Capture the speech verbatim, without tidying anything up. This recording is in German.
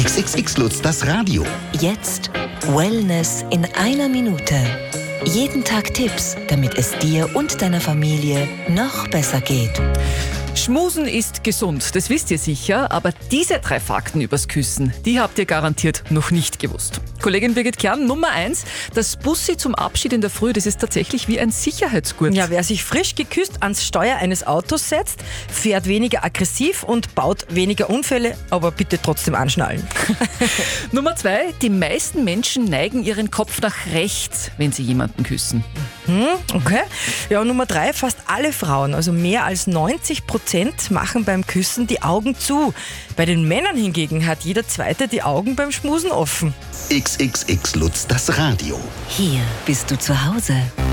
X X X Lutz, das Radio. Jetzt Wellness in einer Minute. Jeden Tag Tipps, damit es dir und deiner Familie noch besser geht. Schmusen ist gesund, das wisst ihr sicher, aber diese drei Fakten übers Küssen, die habt ihr garantiert noch nicht gewusst. Kollegin Birgit Kern, Nummer eins, das Bussi zum Abschied in der Früh, das ist tatsächlich wie ein Sicherheitsgurt. Ja, wer sich frisch geküsst ans Steuer eines Autos setzt, fährt weniger aggressiv und baut weniger Unfälle, aber bitte trotzdem anschnallen. Nummer zwei, die meisten Menschen neigen ihren Kopf nach rechts, wenn sie jemanden küssen. Hm, okay. Ja, und Nummer drei, fast alle Frauen, also mehr als neunzig Prozent, machen beim Küssen die Augen zu. Bei den Männern hingegen hat jeder Zweite die Augen beim Schmusen offen. X X X Lutz, das Radio. Hier bist du zu Hause.